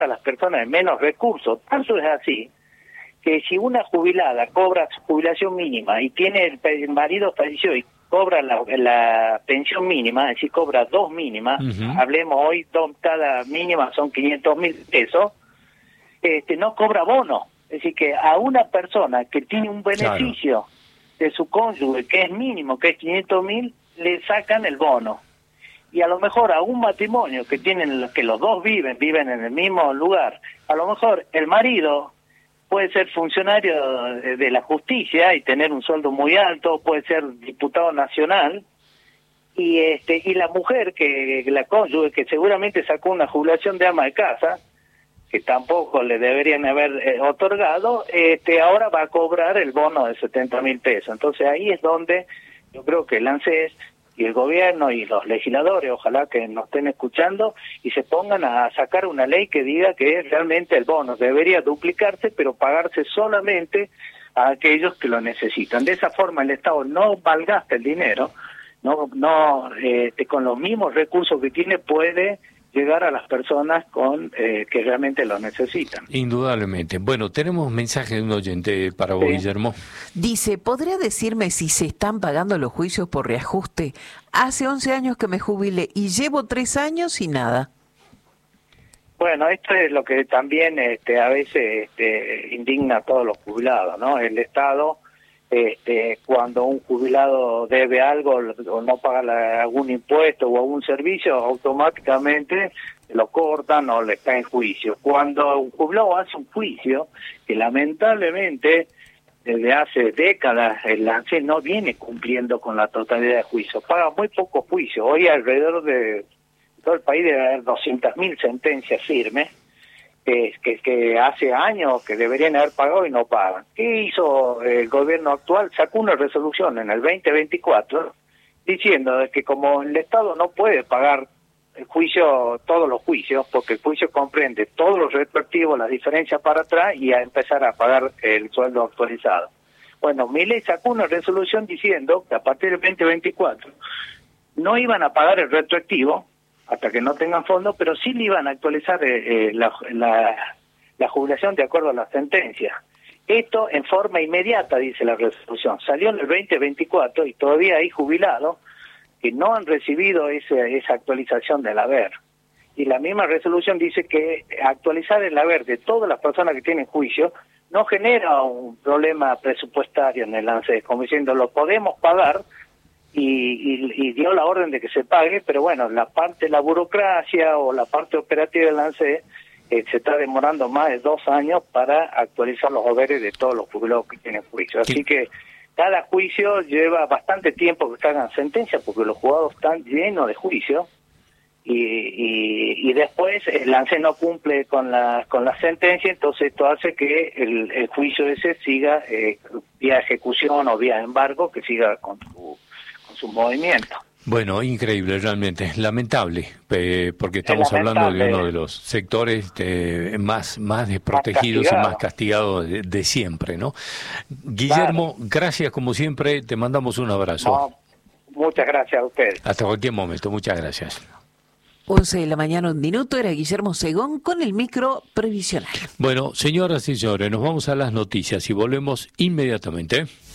a las personas de menos recursos. Tanto es así que si una jubilada cobra su jubilación mínima y tiene el marido falleció y cobra la pensión mínima, es decir, cobra 2 mínimas, hablemos hoy, cada mínima son 500.000 pesos, no cobra bono. Es decir, que a una persona que tiene un beneficio de su cónyuge que es mínimo, que es 500.000, le sacan el bono. Y a lo mejor a un matrimonio que los dos viven en el mismo lugar, a lo mejor el marido puede ser funcionario de la justicia y tener un sueldo muy alto, puede ser diputado nacional, y la mujer, la cónyuge, que seguramente sacó una jubilación de ama de casa, que tampoco le deberían haber otorgado, ahora va a cobrar el bono de 70.000 pesos. Entonces ahí es donde yo creo que el ANSES y el gobierno y los legisladores, ojalá que nos estén escuchando y se pongan a sacar una ley que diga que realmente el bono debería duplicarse, pero pagarse solamente a aquellos que lo necesitan. De esa forma el Estado no malgasta el dinero, con los mismos recursos que tiene puede llegar a las personas que realmente lo necesitan. Indudablemente. Bueno, tenemos un mensaje de un oyente para vos, Guillermo. Dice, ¿podría decirme si se están pagando los juicios por reajuste? Hace 11 años que me jubilé y llevo 3 años y nada. Bueno, esto es lo que también a veces indigna a todos los jubilados, ¿no? El Estado, cuando un jubilado debe algo o no paga algún impuesto o algún servicio, automáticamente lo cortan o le está en juicio. Cuando un jubilado hace un juicio, que lamentablemente desde hace décadas el ANSES no viene cumpliendo con la totalidad de juicios, paga muy pocos juicios. Hoy alrededor de todo el país debe haber 200.000 sentencias firmes, que hace años que deberían haber pagado y no pagan. ¿Qué hizo el gobierno actual? Sacó una resolución en el 2024 diciendo que como el Estado no puede pagar todos los juicios, porque el juicio comprende todos los retroactivos, las diferencias para atrás y a empezar a pagar el sueldo actualizado. Bueno, Milei sacó una resolución diciendo que a partir del 2024 no iban a pagar el retroactivo hasta que no tengan fondos, pero sí le iban a actualizar la jubilación de acuerdo a la sentencia. Esto en forma inmediata, dice la resolución. Salió en el 2024 y todavía hay jubilados que no han recibido esa actualización del haber. Y la misma resolución dice que actualizar el haber de todas las personas que tienen juicio no genera un problema presupuestario en el ANSES, como diciendo, lo podemos pagar, y dio la orden de que se pague, pero bueno, la burocracia o la parte operativa del ANSES se está demorando más de 2 años para actualizar los haberes de todos los jubilados que tienen juicio. Así que cada juicio lleva bastante tiempo que salgan sentencias, porque los juzgados están llenos de juicios, y después el ANSES no cumple con la sentencia, entonces esto hace que el juicio ese siga vía ejecución o vía embargo, que siga con su movimiento. Bueno, increíble, realmente, lamentable, porque estamos hablando de uno de los sectores más desprotegidos y más castigados de siempre, ¿no? Guillermo, gracias como siempre, te mandamos un abrazo. No, muchas gracias a ustedes. Hasta cualquier momento, muchas gracias. 11 de la mañana, 1 minuto, era Guillermo Segón con el micro previsional. Bueno, señoras y señores, nos vamos a las noticias y volvemos inmediatamente.